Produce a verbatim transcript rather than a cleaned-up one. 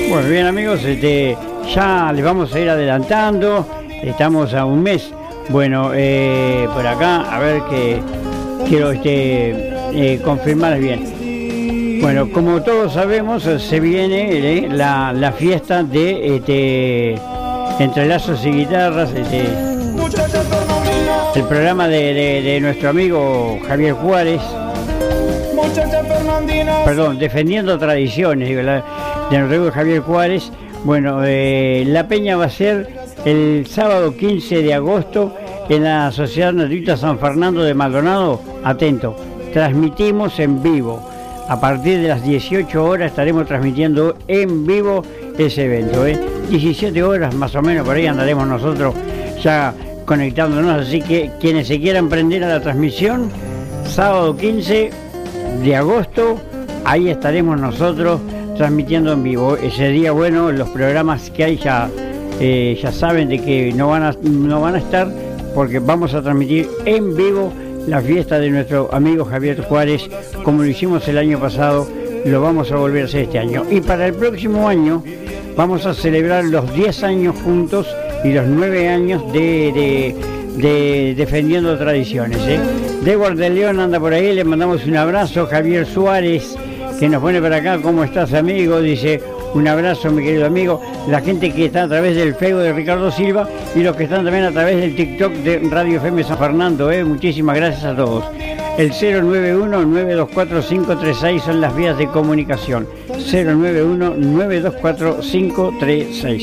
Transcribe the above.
Bueno, bien amigos, este, ya les vamos a ir adelantando, estamos a un mes. Bueno, eh, por acá, a ver que quiero este, eh, confirmar bien. Bueno, como todos sabemos, se viene eh, la, la fiesta de este, Entrelazos y Guitarras, este, el programa de, de, de nuestro amigo Javier Juárez, perdón, Defendiendo Tradiciones, digo, la, de nuestro amigo Javier Juárez. Bueno, eh, la peña va a ser el sábado quince de agosto en la Sociedad Naturista San Fernando de Maldonado. Atento, transmitimos en vivo. A partir de las dieciocho horas estaremos transmitiendo en vivo ese evento. ¿eh? diecisiete horas más o menos, por ahí andaremos nosotros ya conectándonos. Así que quienes se quieran prender a la transmisión, sábado quince de agosto, ahí estaremos nosotros transmitiendo en vivo. Ese día, bueno, los programas que hay ya, eh, ya saben de que no van, a, no van a estar, porque vamos a transmitir en vivo la fiesta de nuestro amigo Javier Juárez, como lo hicimos el año pasado, lo vamos a volver a hacer este año. Y para el próximo año vamos a celebrar los diez años juntos y los nueve años de, de, de Defendiendo Tradiciones. ¿eh? Dewar de León anda por ahí, le mandamos un abrazo. Javier Suárez, que nos pone para acá, ¿cómo estás, amigo? Dice, un abrazo, mi querido amigo. La gente que está a través del Facebook de Ricardo Silva y los que están también a través del TikTok de Radio F M San Fernando, ¿eh? Muchísimas gracias a todos. El cero nueve uno, nueve dos cuatro, cinco tres seis son las vías de comunicación. cero nueve uno, nueve dos cuatro, cinco tres seis.